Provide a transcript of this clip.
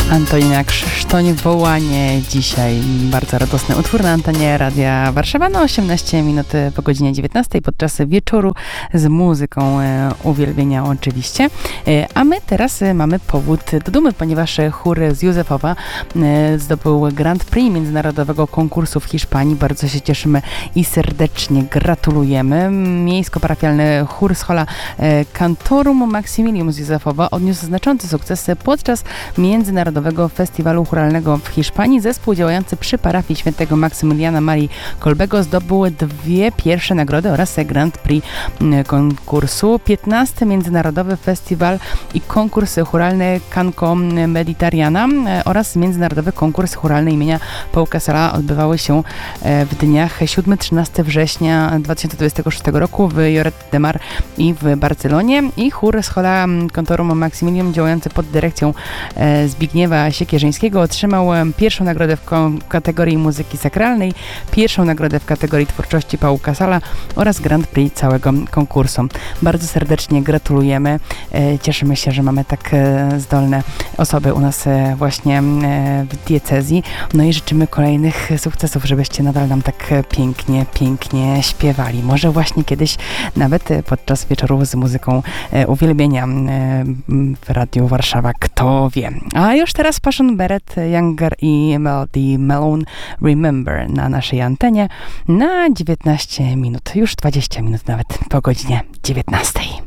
Antonina Krzysztoń-Wołanie. Dzisiaj bardzo radosny utwór na antenie Radia Warszawa. 18 minut po godzinie 19 podczas wieczoru z muzyką uwielbienia oczywiście. A my teraz mamy powód do dumy, ponieważ chór z Józefowa zdobył Grand Prix międzynarodowego konkursu w Hiszpanii. Bardzo się cieszymy i serdecznie gratulujemy. Miejsko-parafialny chór Schola Cantorum Maximilium z Józefowa odniósł znaczący sukces podczas Międzynarodowego Festiwalu Chóralnego w Hiszpanii. Zespół działający przy parafii świętego Maksymiliana Marii Kolbego zdobył 2 pierwsze nagrody oraz Grand Prix konkursu. 15. Międzynarodowy Festiwal i konkurs chóralny Canco Mediterrana oraz Międzynarodowy Konkurs Chóralny imienia Pau Casals odbywały się w dniach 7-13 września 2026 roku w Lloret de Mar i w Barcelonie. I chór Schola Cantorum Maximilium działający pod dyrekcją Zbigniewa Siekierzyńskiego otrzymał pierwszą nagrodę w kategorii muzyki sakralnej, pierwszą nagrodę w kategorii twórczości Pau Casala oraz Grand Prix całego konkursu. Bardzo serdecznie gratulujemy. Cieszymy się, że mamy tak zdolne osoby u nas właśnie w diecezji. No i życzymy kolejnych sukcesów, żebyście nadal nam tak pięknie śpiewali. Może właśnie kiedyś nawet podczas wieczoru z muzyką uwielbienia w Radiu Warszawa. Kto wie. A już teraz Passion Beret, Younger i Melody Malone Remember na naszej antenie na 19 minut, już 20 minut nawet po godzinie 19.